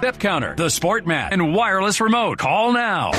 step counter, the sport mat, and wireless remote. Call now.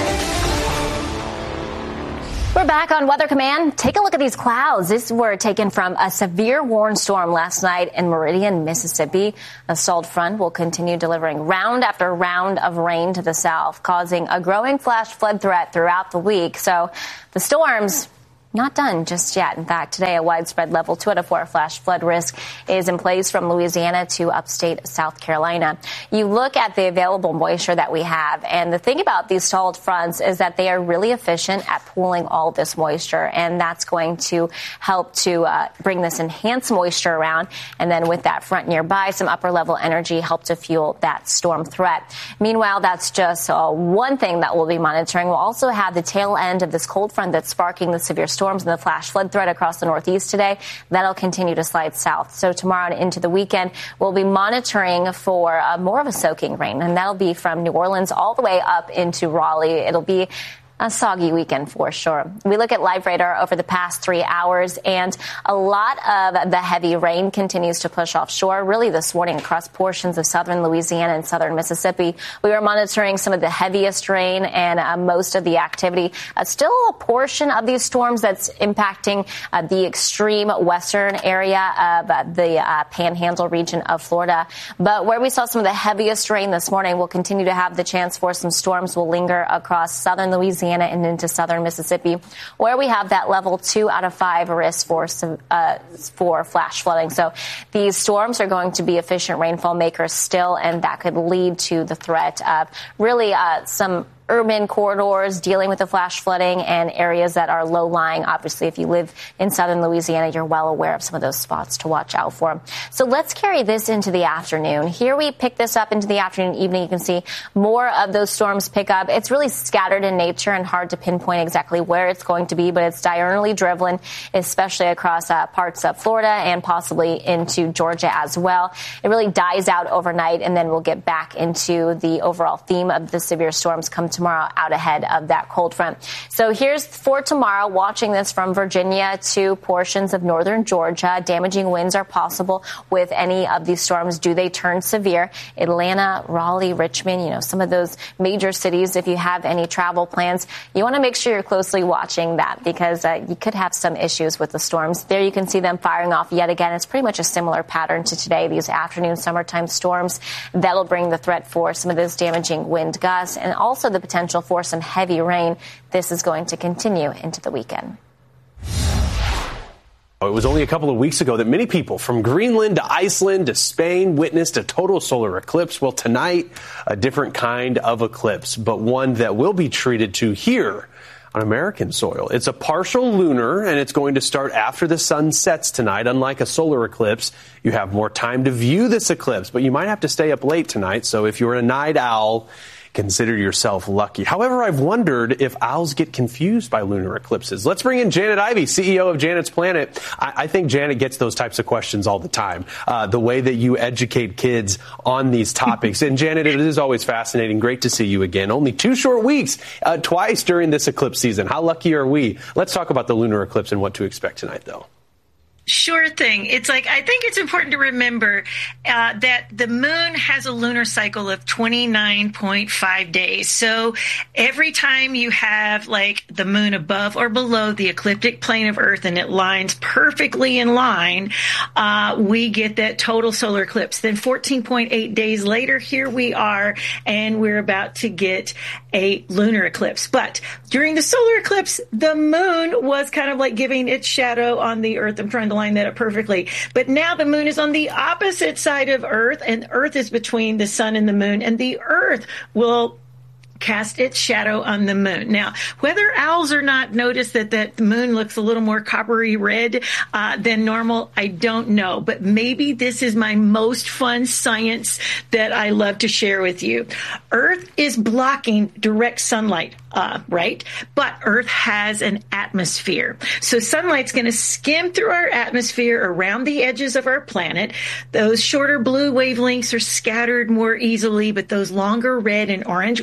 We're back on Weather Command. Take a look at these clouds. These were taken from a severe warm storm last night in Meridian, Mississippi. A stalled front will continue delivering round after round of rain to the south, causing a growing flash flood threat throughout the week. So the storms not done just yet. In fact, today a widespread level 2 out of 4 flash flood risk is in place from Louisiana to upstate South Carolina. You look at the available moisture that we have, and the thing about these stalled fronts is that they are really efficient at pooling all this moisture, and that's going to help to bring this enhanced moisture around. And then with that front nearby, some upper level energy help to fuel that storm threat. Meanwhile, that's just one thing that we'll be monitoring. We'll also have the tail end of this cold front that's sparking the severe storms and the flash flood threat across the Northeast today. That'll continue to slide south. So tomorrow and into the weekend, we'll be monitoring for more of a soaking rain, and that'll be from New Orleans all the way up into Raleigh. It'll be a soggy weekend for sure. We look at live radar over the past 3 hours, and a lot of the heavy rain continues to push offshore. Really this morning across portions of southern Louisiana and southern Mississippi, we are monitoring some of the heaviest rain and most of the activity. Still a portion of these storms that's impacting the extreme western area of the Panhandle region of Florida. But where we saw some of the heaviest rain this morning, we'll continue to have the chance for some storms will linger across southern Louisiana and into southern Mississippi, where we have that level 2 out of 5 risk for flash flooding. So these storms are going to be efficient rainfall makers still, and that could lead to the threat of really some urban corridors dealing with the flash flooding and areas that are low-lying. Obviously, if you live in southern Louisiana, you're well aware of some of those spots to watch out for. So let's carry this into the afternoon. Here we pick this up into the afternoon, evening. You can see more of those storms pick up. It's really scattered in nature and hard to pinpoint exactly where it's going to be, but it's diurnally driven, especially across parts of Florida and possibly into Georgia as well. It really dies out overnight, and then we'll get back into the overall theme of the severe storms come tomorrow out ahead of that cold front. So here's for tomorrow, watching this from Virginia to portions of northern Georgia. Damaging winds are possible with any of these storms. Do they turn severe? Atlanta, Raleigh, Richmond, some of those major cities, if you have any travel plans, you want to make sure you're closely watching that because you could have some issues with the storms. There you can see them firing off yet again. It's pretty much a similar pattern to today, these afternoon summertime storms. That'll bring the threat for some of those damaging wind gusts and also the potential for some heavy rain. This is going to continue into the weekend. It was only a couple of weeks ago that many people from Greenland to Iceland to Spain witnessed a total solar eclipse. Well, tonight, a different kind of eclipse, but one that will be treated to here on American soil. It's a partial lunar, and it's going to start after the sun sets tonight. Unlike a solar eclipse, you have more time to view this eclipse, but you might have to stay up late tonight. So if you're a night owl, consider yourself lucky. However, I've wondered if owls get confused by lunar eclipses. Let's bring in Janet Ivey, CEO of Janet's Planet. I think Janet gets those types of questions all the time, the way that you educate kids on these topics. And Janet, it is always fascinating. Great to see you again. Only 2 short weeks, twice during this eclipse season. How lucky are we? Let's talk about the lunar eclipse and what to expect tonight, though. Sure thing. It's like, I think it's important to remember that the moon has a lunar cycle of 29.5 days. So every time you have like the moon above or below the ecliptic plane of Earth and it lines perfectly in line, we get that total solar eclipse. Then 14.8 days later, here we are, and we're about to get a lunar eclipse. But during the solar eclipse, the moon was kind of like giving its shadow on the Earth. I'm trying to line that up perfectly. But now the moon is on the opposite side of Earth, and Earth is between the sun and the moon, and the Earth will cast its shadow on the moon. Now, whether owls or not notice that the moon looks a little more coppery red than normal, I don't know. But maybe this is my most fun science that I love to share with you. Earth is blocking direct sunlight, right? But Earth has an atmosphere. So sunlight's going to skim through our atmosphere around the edges of our planet. Those shorter blue wavelengths are scattered more easily, but those longer red and orange wavelengths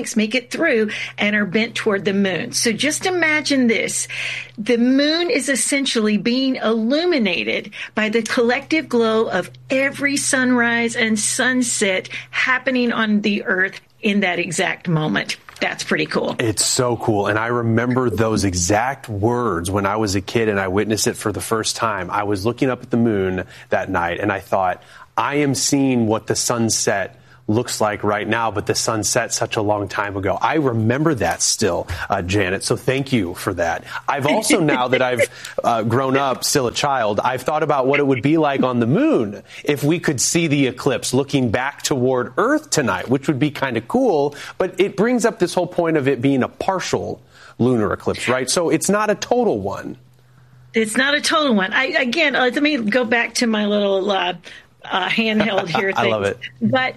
planets make it through and are bent toward the moon. So just imagine this. The moon is essentially being illuminated by the collective glow of every sunrise and sunset happening on the Earth in that exact moment. That's pretty cool. It's so cool. And I remember those exact words when I was a kid and I witnessed it for the first time. I was looking up at the moon that night and I thought, I am seeing what the sunset looks like right now, but the sun set such a long time ago. I remember that still, Janet, so thank you for that. I've also, now that I've grown up, still a child, I've thought about what it would be like on the moon if we could see the eclipse looking back toward Earth tonight, which would be kind of cool, but it brings up this whole point of it being a partial lunar eclipse, right? So it's not a total one. It's not a total one. Again, let me go back to my little handheld here. I love it. But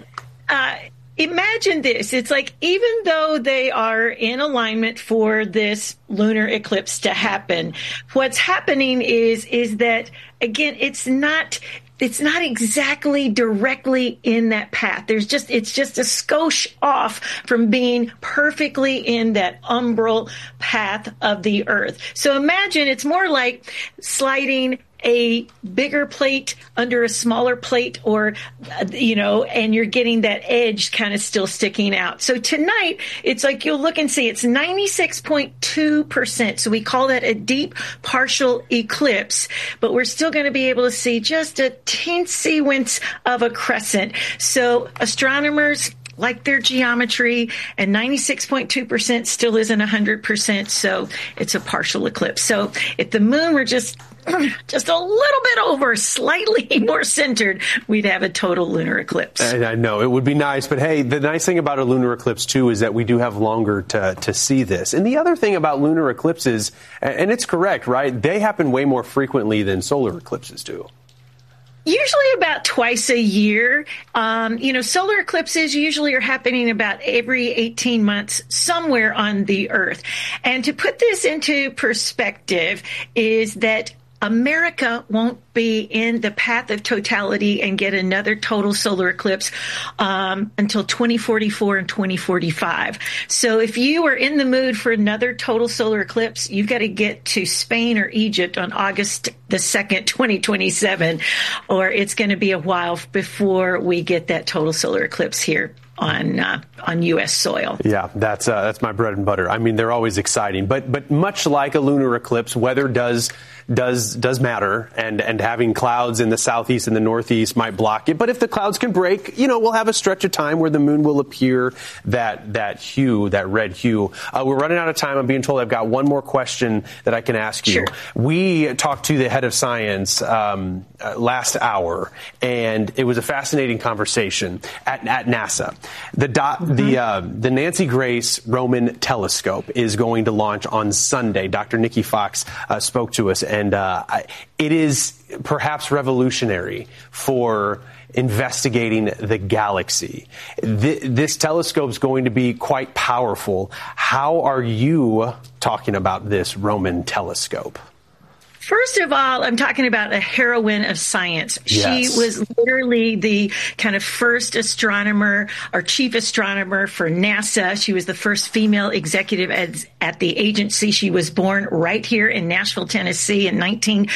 imagine this. It's like, even though they are in alignment for this lunar eclipse to happen, what's happening is that, again, it's not exactly directly in that path. It's just a skosh off from being perfectly in that umbral path of the Earth. So imagine it's more like sliding a bigger plate under a smaller plate, or, and you're getting that edge kind of still sticking out. So tonight, it's like you'll look and see it's 96.2%. So we call that a deep partial eclipse, but we're still going to be able to see just a teensy wince of a crescent. So astronomers like their geometry, and 96.2% still isn't 100%. So it's a partial eclipse. So if the moon were just a little bit over, slightly more centered, we'd have a total lunar eclipse. I know it would be nice, but hey, the nice thing about a lunar eclipse too is that we do have longer to see this. And the other thing about lunar eclipses, and it's correct, right? They happen way more frequently than solar eclipses do. Usually about twice a year. Solar eclipses usually are happening about every 18 months somewhere on the Earth. And to put this into perspective is that America won't be in the path of totality and get another total solar eclipse until 2044 and 2045. So if you are in the mood for another total solar eclipse, you've got to get to Spain or Egypt on August the 2nd, 2027, or it's going to be a while before we get that total solar eclipse here on U.S. soil. Yeah, that's my bread and butter. I mean, they're always exciting, but much like a lunar eclipse, weather does matter, and having clouds in the southeast and the northeast might block it. But if the clouds can break, we'll have a stretch of time where the moon will appear that red hue. We're running out of time. I'm being told I've got one more question that I can ask you. Sure. We talked to the head of science last hour, and it was a fascinating conversation at NASA. The Nancy Grace Roman Telescope is going to launch on Sunday. Dr. Nikki Fox spoke to us, and it is perhaps revolutionary for investigating the galaxy. This telescope is going to be quite powerful. How are you talking about this Roman telescope? First of all, I'm talking about a heroine of science. Yes. She was literally the kind of first astronomer or chief astronomer for NASA. She was the first female executive at the agency. She was born right here in Nashville, Tennessee in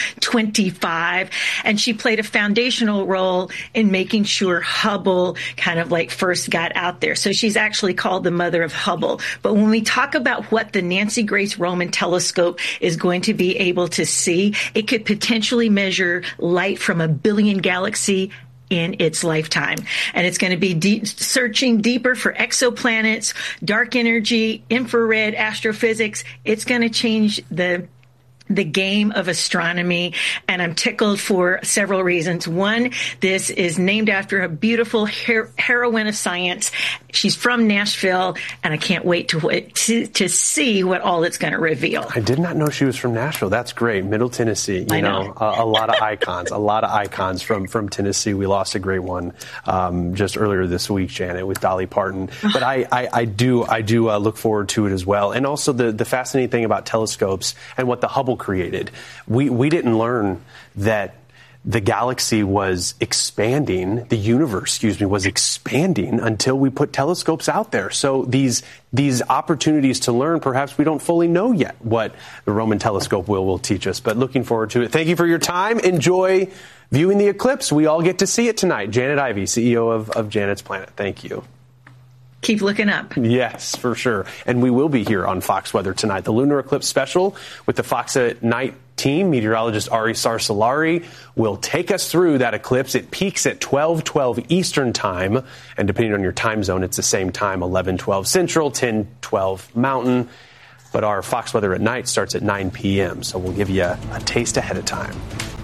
1925. And she played a foundational role in making sure Hubble kind of like first got out there. So she's actually called the mother of Hubble. But when we talk about what the Nancy Grace Roman Telescope is going to be able to see, it could potentially measure light from 1 billion galaxies in its lifetime. And it's going to be searching deeper for exoplanets, dark energy, infrared, astrophysics. It's going to change the game of astronomy, and I'm tickled for several reasons. One, this is named after a beautiful heroine of science. She's from Nashville, and I can't wait to see what all it's going to reveal. I did not know she was from Nashville. That's great. Middle Tennessee, a lot of icons from Tennessee. We lost a great one just earlier this week, Janet, with Dolly Parton. But I do look forward to it as well. And also the fascinating thing about telescopes and what the Hubble created. We didn't learn that the galaxy was expanding, the universe, was expanding until we put telescopes out there. So these opportunities to learn, perhaps we don't fully know yet what the Roman telescope will teach us, but looking forward to it. Thank you for your time. Enjoy viewing the eclipse. We all get to see it tonight. Janet Ivey, CEO of Janet's Planet. Thank you. Keep looking up. Yes, for sure. And we will be here on Fox Weather tonight. The Lunar Eclipse Special with the Fox at Night team. Meteorologist Ari Sarsalari will take us through that eclipse. It peaks at 12:12 Eastern time. And depending on your time zone, it's the same time, 11:12 Central, 10:12 Mountain. But our Fox Weather at Night starts at 9 p.m. So we'll give you a taste ahead of time.